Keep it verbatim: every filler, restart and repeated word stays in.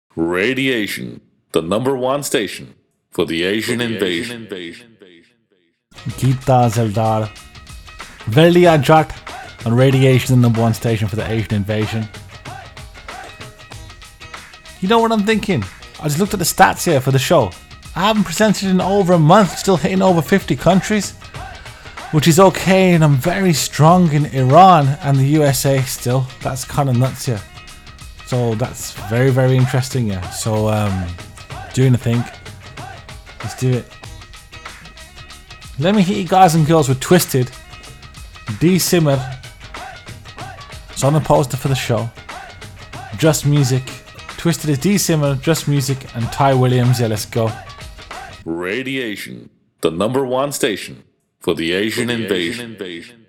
Radiation, the number one station for the Asian invasion. Geeta Zeldar. Velia Jat on Radiation, the number one station for the Asian invasion. You know what I'm thinking? I just looked at the stats here for the show. I haven't presented in over a month, still hitting over fifty countries, which is okay, and I'm very strong in Iran and the U S A still. That's kind of nuts here. So that's very, very interesting, yeah. So, um, doing a thing. Let's do it. Let me hit you guys and girls with Twisted, D Simmer. It's on the poster for the show. Just Music. Twisted is D Simmer, Just Music, and Ty Williams. Yeah, let's go. Radiation, the number one station for the Asian, for the invasion. Asian invasion.